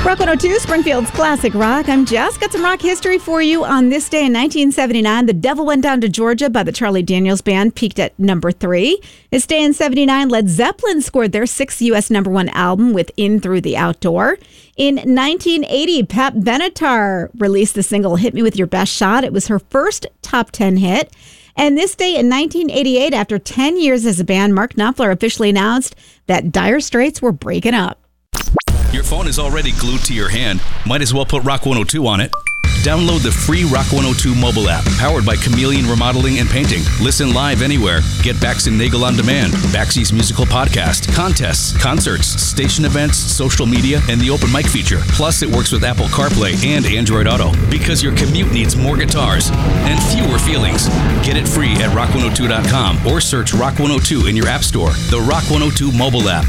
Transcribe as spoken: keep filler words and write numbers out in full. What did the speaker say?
Rock one oh two, Springfield's classic rock. I'm Jess. Got some rock history for you. On this day in nineteen seventy-nine, The Devil Went Down to Georgia by the Charlie Daniels Band peaked at number three. This day in seventy-nine, Led Zeppelin scored their sixth U S number one album with In Through the Outdoor. In nineteen eighty, Pat Benatar released the single Hit Me With Your Best Shot. It was her first top ten hit. And this day in nineteen eighty-eight, after ten years as a band, Mark Knopfler officially announced that Dire Straits were breaking up. Your phone is already glued to your hand. Might as well put Rock one oh two on it. Download the free Rock one oh two mobile app, powered by Chameleon Remodeling and Painting. Listen live anywhere. Get Bax and Nagel on demand, Baxy's musical podcast, contests, concerts, station events, social media, and the open mic feature. Plus, it works with Apple CarPlay and Android Auto. Because your commute needs more guitars and fewer feelings. Get it free at rock one oh two dot com or search Rock one oh two in your app store. The Rock one oh two mobile app.